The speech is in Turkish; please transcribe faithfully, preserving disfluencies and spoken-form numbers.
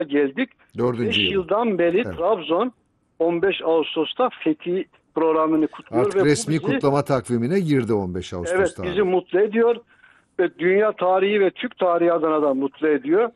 geldik. Dördüncü beş yıl. yıldan beri Evet. Trabzon on beş Ağustos'ta fethi programını kutluyor Artık ve bu resmi bizi, kutlama takvimine girdi on beş Ağustos evet, bizi tarihi. mutlu ediyor ve dünya tarihi ve Türk tarihi adına da mutlu ediyor.